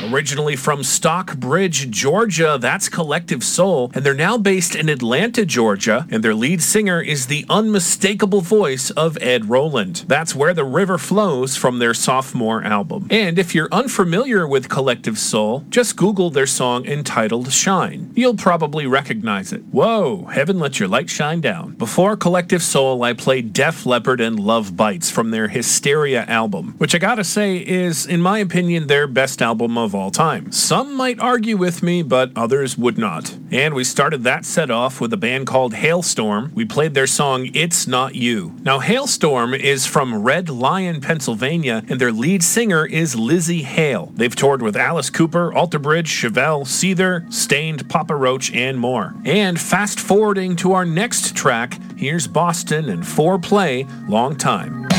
Originally from Stockbridge, Georgia, that's Collective Soul, and they're now based in Atlanta, Georgia, and their lead singer is the unmistakable voice of Ed Roland. That's Where the River Flows from their sophomore album. And if you're unfamiliar with Collective Soul, just Google their song entitled Shine. You'll probably recognize it. Whoa, heaven let your light shine down. Before Collective Soul, I played Def Leppard and Love Bites from their Hysteria album, which I gotta say is, in my opinion, their best album of all time. Some might argue with me, but others would not. And we started that set off with a band called Halestorm. We played their song It's Not You. Now, Halestorm is from Red Lion, Pennsylvania, and their lead singer is Lizzie Hale. They've toured with Alice Cooper, Alter Bridge, Chevelle, Seether, Stained, Papa Roach, and more. And fast forwarding to our next track, here's Boston and 4Play, Long Time.